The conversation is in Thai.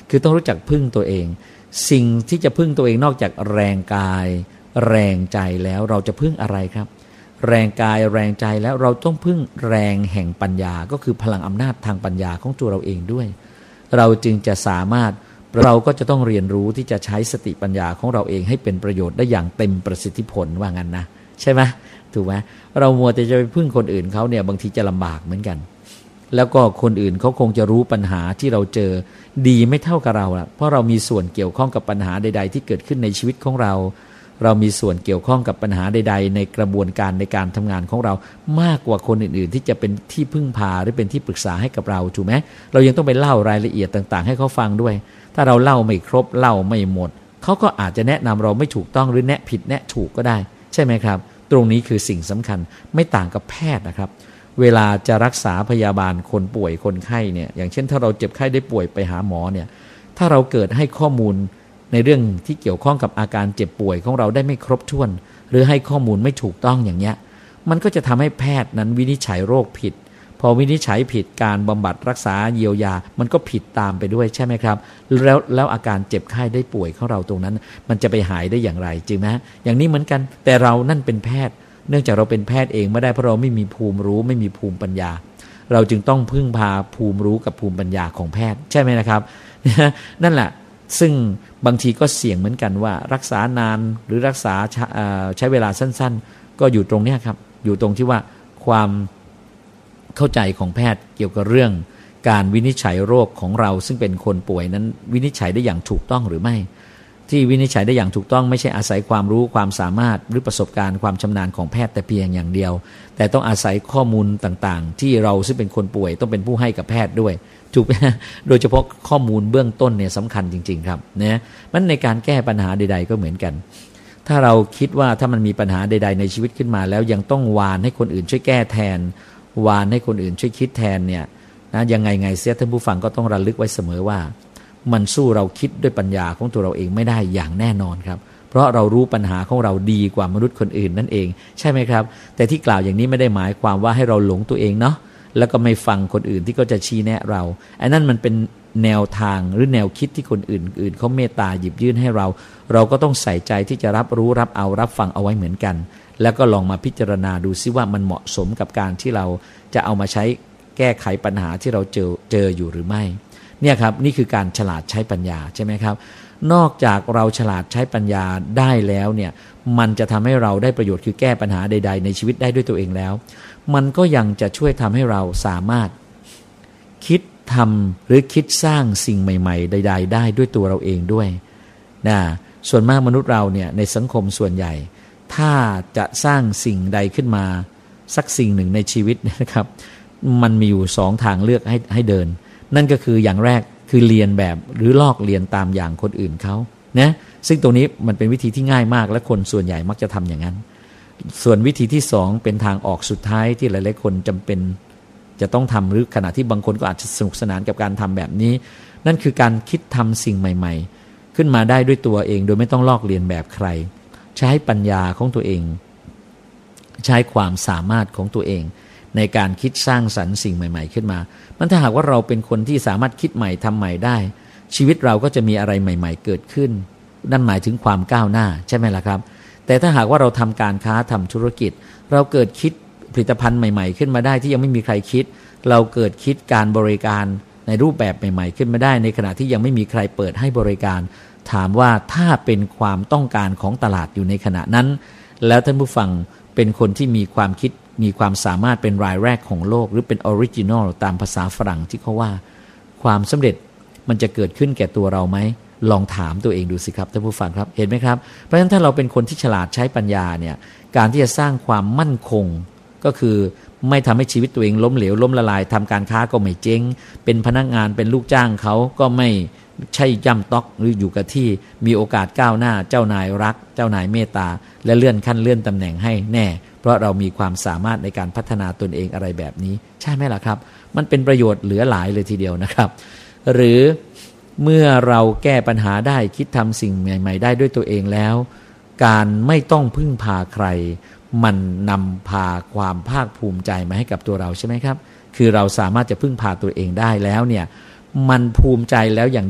คือต้องรู้จักพึ่งตัวเองสิ่งที่จะพึ่งตัวเองนอกจากแรงกายแรงใจแล้วเราจะพึ่งอะไรครับแรงกายแรงใจแล้วเราต้องพึ่งแรงแห่งปัญญาก็คือพลังอำนาจทางปัญญาของตัวเราเองด้วยเราจึงจะสามารถเราก็จะต้องเรียนรู้ที่จะใช้สติปัญญาของเราเองให้เป็นประโยชน์ได้อย่างเต็มประสิทธิผลว่างั้นนะใช่ไหมถูกไหมเรามัวแต่จะไปพึ่งคนอื่นเขาเนี่ยบางทีจะลำบากเหมือนกันแล้วก็คนอื่นเขาคงจะรู้ปัญหาที่เราเจอดีไม่เท่ากับเราละเพราะเรามีส่วนเกี่ยวข้องกับปัญหาใดๆที่เกิดขึ้นในชีวิตของเราเรามีส่วนเกี่ยวข้องกับปัญหาใดๆในกระบวนการในการทำงานของเรามากกว่าคนอื่นๆที่จะเป็นที่พึ่งพาหรือเป็นที่ปรึกษาให้กับเราถูกไหมเรายังต้องไปเล่ารายละเอียดต่างๆให้เขาฟังด้วยถ้าเราเล่าไม่ครบเล่าไม่หมดเขาก็อาจจะแนะนำเราไม่ถูกต้องหรือแนะผิดแนะถูกก็ได้ใช่ไหมครับตรงนี้คือสิ่งสำคัญไม่ต่างกับแพทย์นะครับเวลาจะรักษาพยาบาลคนป่วยคนไข้เนี่ยอย่างเช่นถ้าเราเจ็บไข้ได้ป่วยไปหาหมอเนี่ยถ้าเราเกิดให้ข้อมูลในเรื่องที่เกี่ยวข้องกับอาการเจ็บป่วยของเราได้ไม่ครบถ้วนหรือให้ข้อมูลไม่ถูกต้องอย่างเงี้ยมันก็จะทำให้แพทย์นั้นวินิจฉัยโรคผิดพอวินิจฉัยผิดการบำบัดรักษาเยียวยามันก็ผิดตามไปด้วยใช่ไหมครับแล้วอาการเจ็บไข้ได้ป่วยของเราตรงนั้นมันจะไปหายได้อย่างไรจริงไหมอย่างนี้เหมือนกันแต่เรานั่นเป็นแพทย์เนื่องจากเราเป็นแพทย์เองไม่ได้เพราะเราไม่มีภูมิรู้ไม่มีภูมิปัญญาเราจึงต้องพึ่งพาภูมิรู้กับภูมิปัญญาของแพทย์ใช่ไหมนะครับ นั่นแหละซึ่งบางทีก็เสี่ยงเหมือนกันว่ารักษานานหรือรักษาใช้เวลาสั้นๆก็อยู่ตรงนี้ครับอยู่ตรงที่ว่าความเข้าใจของแพทย์เกี่ยวกับเรื่องการวินิจฉัยโรคของเราซึ่งเป็นคนป่วยนั้นวินิจฉัยได้อย่างถูกต้องหรือไม่ที่วินิจฉัยได้อย่างถูกต้องไม่ใช่อาศัยความรู้ความสามารถหรือประสบการณ์ความชำนาญของแพทย์แต่เพียงอย่างเดียวแต่ต้องอาศัยข้อมูลต่างๆที่เราซึ่งเป็นคนป่วยต้องเป็นผู้ให้กับแพทย์ด้วยถูกไหมโดยเฉพาะข้อมูลเบื้องต้นเนี่ยสำคัญจริงๆครับนะมันในการแก้ปัญหาใดๆก็เหมือนกันถ้าเราคิดว่าถ้ามันมีปัญหาใดๆในชีวิตขึ้นมาแล้วยังต้องวานให้คนอื่นช่วยแก้แทนวานให้คนอื่นช่วยคิดแทนเนี่ยนะยังไงเสียท่านผู้ฟังก็ต้องระลึกไว้เสมอว่ามันสู้เราคิดด้วยปัญญาของตัวเราเองไม่ได้อย่างแน่นอนครับเพราะเรารู้ปัญหาของเราดีกว่ามนุษย์คนอื่นนั่นเองใช่ไหมครับแต่ที่กล่าวอย่างนี้ไม่ได้หมายความว่าให้เราหลงตัวเองเนาะแล้วก็ไม่ฟังคนอื่นที่ก็จะชี้แนะเราไอ้นั่นมันเป็นแนวทางหรือแนวคิดที่คนอื่นเขาเมตตาหยิบยื่นให้เราก็ต้องใส่ใจที่จะรับรู้รับฟังเอาไว้เหมือนกันแล้วก็ลองมาพิจารณาดูซิว่ามันเหมาะสมกับการที่เราจะเอามาใช้แก้ไขปัญหาที่เราเจออยู่หรือไม่เนี่ยครับนี่คือการฉลาดใช้ปัญญาใช่ไหมครับนอกจากเราฉลาดใช้ปัญญาได้แล้วเนี่ยมันจะทำให้เราได้ประโยชน์คือแก้ปัญหาใดๆในชีวิตได้ด้วยตัวเองแล้วมันก็ยังจะช่วยทำให้เราสามารถคิดทำหรือคิดสร้างสิ่งใหม่ๆใดๆได้ด้วยตัวเราเองด้วยนะส่วนมากมนุษย์เราเนี่ยในสังคมส่วนใหญ่ถ้าจะสร้างสิ่งใดขึ้นมาสักสิ่งหนึ่งในชีวิตนะครับมันมีอยู่2ทางเลือกให้เดินนั่นก็คืออย่างแรกคือเรียนแบบหรือลอกเรียนตามอย่างคนอื่นเขานะซึ่งตรงนี้มันเป็นวิธีที่ง่ายมากและคนส่วนใหญ่มักจะทำอย่างนั้นส่วนวิธีที่2เป็นทางออกสุดท้ายที่หลายๆคนจำเป็นจะต้องทำหรือขณะที่บางคนก็อาจจะสนุกสนานกับการทำแบบนี้นั่นคือการคิดทำสิ่งใหม่ๆขึ้นมาได้ด้วยตัวเองโดยไม่ต้องลอกเรียนแบบใครใช้ปัญญาของตัวเองใช้ความสามารถของตัวเองในการคิดสร้างสรรค์สิ่งใหม่ๆขึ้นมามันถ้าหากว่าเราเป็นคนที่สามารถคิดใหม่ทำใหม่ได้ชีวิตเราก็จะมีอะไรใหม่ๆเกิดขึ้นนั่นหมายถึงความก้าวหน้าใช่ไหมล่ะครับแต่ถ้าหากว่าเราทำการค้าทำธุรกิจเราเกิดคิดผลิตภัณฑ์ใหม่ๆขึ้นมาได้ที่ยังไม่มีใครคิดเราเกิดคิดการบริการในรูปแบบใหม่ๆขึ้นมาได้ในขณะที่ยังไม่มีใครเปิดให้บริการถามว่าถ้าเป็นความต้องการของตลาดอยู่ในขณะนั้นแล้วท่านผู้ฟังเป็นคนที่มีความคิดมีความสามารถเป็นรายแรกของโลกหรือเป็นออริจินอลตามภาษาฝรั่งที่เขาว่าความสำเร็จมันจะเกิดขึ้นแก่ตัวเราไหมลองถามตัวเองดูสิครับท่านผู้ฟังครับเห็นไหมครับเพราะฉะนั้นถ้าเราเป็นคนที่ฉลาดใช้ปัญญาเนี่ยการที่จะสร้างความมั่นคงก็คือไม่ทำให้ชีวิตตัวเองล้มเหลวล้มละลายทำการค้าก็ไม่เจ๊งเป็นพนักงานเป็นลูกจ้างเขาก็ไม่ใช่ย่ำต๊อกหรืออยู่กับที่มีโอกาสก้าวหน้าเจ้านายรักเจ้านายเมตตาและเลื่อนขั้นเลื่อนตำแหน่งให้แน่เพราะเรามีความสามารถในการพัฒนาตนเองอะไรแบบนี้ใช่ไหมล่ะครับมันเป็นประโยชน์เหลือหลายเลยทีเดียวนะครับหรือเมื่อเราแก้ปัญหาได้คิดทำสิ่งใหม่ๆได้ด้วยตัวเองแล้วการไม่ต้องพึ่งพาใครมันนำพาความภาคภูมิใจมาให้กับตัวเราใช่ไหมครับคือเราสามารถจะพึ่งพาตัวเองได้แล้วเนี่ยมันภูมิใจแล้วอย่าง